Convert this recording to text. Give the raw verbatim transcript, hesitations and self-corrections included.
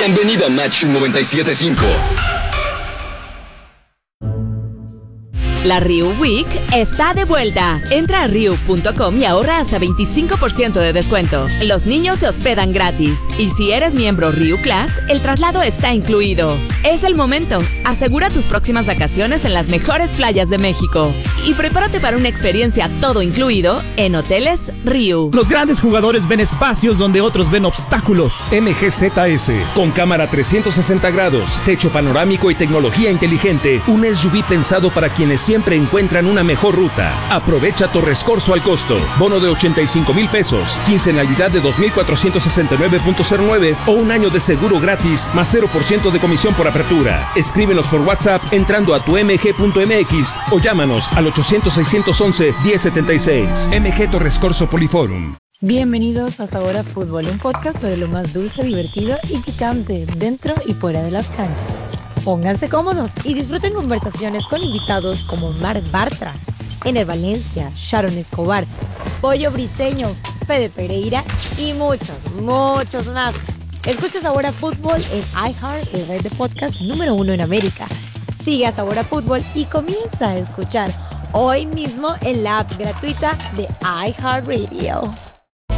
Bienvenido a Match noventa y siete punto cinco. La Riu Week está de vuelta. Entra a riu punto com y ahorra hasta veinticinco por ciento de descuento. Los niños se hospedan gratis. Y si eres miembro Riu Class, el traslado está incluido. Es el momento. Asegura tus próximas vacaciones en las mejores playas de México. Y prepárate para una experiencia todo incluido en Hoteles Riu. Los grandes jugadores ven espacios donde otros ven obstáculos. M G Z S, con cámara trescientos sesenta grados, techo panorámico y tecnología inteligente. Un S U V pensado para quienes siempre encuentran una mejor ruta. Aprovecha Torres Corso al costo. Bono de ochenta y cinco mil pesos, quincenalidad de dos mil cuatrocientos sesenta y nueve punto cero nueve o un año de seguro gratis más cero por ciento de comisión por apertura. Escríbenos por WhatsApp entrando a tu m g punto m x o llámanos al ochocientos, seiscientos once, diez setenta y seis. M G Torres Corso Poliforum. Bienvenidos a Sabor a Fútbol, un podcast sobre lo más dulce, divertido y picante dentro y fuera de las canchas. Pónganse cómodos y disfruten conversaciones con invitados como Marc Bartra, Ener Valencia, Sharon Escobar, Pollo Briseño, Fede Pereira y muchos, muchos más. Escucha Sabor a Fútbol en iHeart, el red de podcast número uno en América. Sigue a Sabor a Fútbol y comienza a escuchar hoy mismo en la app gratuita de iHeartRadio.